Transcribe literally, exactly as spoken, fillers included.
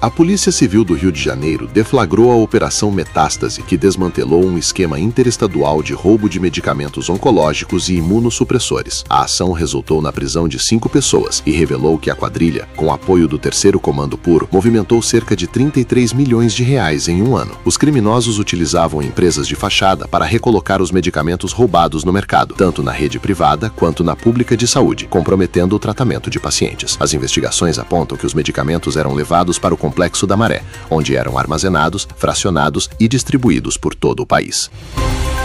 A Polícia Civil do Rio de Janeiro deflagrou a Operação Metástase, que desmantelou um esquema interestadual de roubo de medicamentos oncológicos e imunossupressores. A ação resultou na prisão de cinco pessoas e revelou que a quadrilha, com apoio do Terceiro Comando Puro, movimentou cerca de trinta e três milhões de reais em um ano. Os criminosos utilizavam empresas de fachada para recolocar os medicamentos roubados no mercado, tanto na rede privada quanto na pública de saúde, comprometendo o tratamento de pacientes. As investigações apontam que os medicamentos eram levados para o Complexo da Maré, onde eram armazenados, fracionados e distribuídos por todo o país.